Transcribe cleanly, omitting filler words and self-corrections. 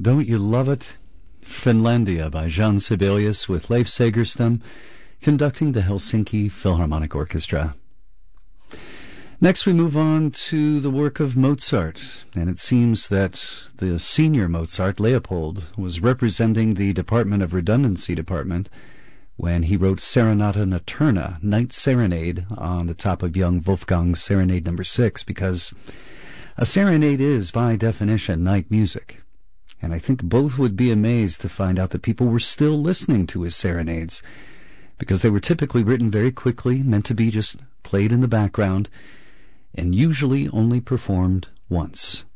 Don't You Love It? Finlandia by Jean Sibelius with Leif Segerstam conducting the Helsinki Philharmonic Orchestra. Next we move on to the work of Mozart, and it seems that the senior Mozart, Leopold, was representing the Department of Redundancy Department when he wrote Serenata Nocturna, Night Serenade, on the top of young Wolfgang's Serenade No. 6, because a serenade is, by definition, night music. And I think both would be amazed to find out that people were still listening to his serenades, because they were typically written very quickly, meant to be just played in the background, and usually only performed once.